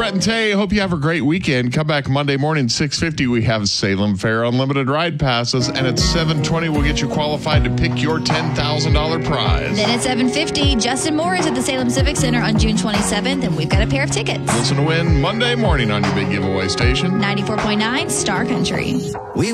Brett and Tay. Hope you have a great weekend. Come back Monday morning, 6:50. We have Salem Fair Unlimited Ride Passes. And at 7:20, we'll get you qualified to pick your $10,000 prize. Then at 7:50, Justin Moore is at the Salem Civic Center on June 27th, and we've got a pair of tickets. Listen to win Monday morning on your big giveaway station. 94.9 Star Country.